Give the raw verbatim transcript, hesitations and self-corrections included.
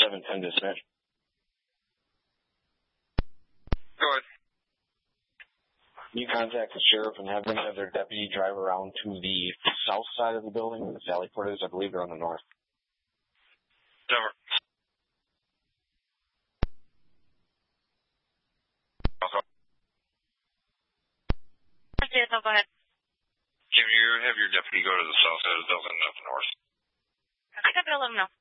seven ten dispatch. Go ahead. You contact the sheriff and have them have their deputy drive around to the south side of the building where the Sally Port is. I believe they're on the north. Over. Go ahead. Can you have your deputy go to the south side of the building, not the north? I can let him know.